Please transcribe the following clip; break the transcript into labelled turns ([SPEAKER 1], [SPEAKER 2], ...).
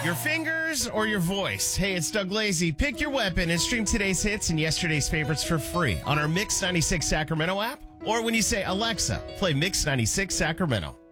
[SPEAKER 1] Your fingers or your voice? Hey, it's Doug Lazy. Pick your weapon and stream today's hits and yesterday's favorites for free on our Mix 96 Sacramento app. Or when you say, Alexa, play Mix 96 Sacramento.